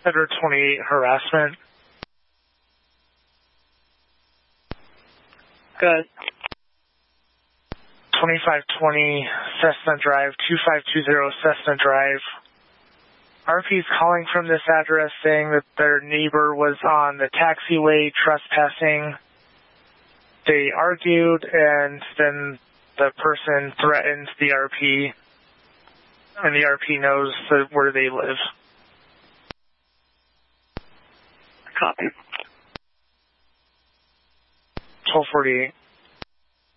Edward 28 harassment. Good. 2520 Cessna Drive, 2520 Cessna Drive. RP's calling from this address saying that their neighbor was on the taxiway trespassing. They argued, and then the person threatened the RP, and the RP knows where they live. Copy. 1248.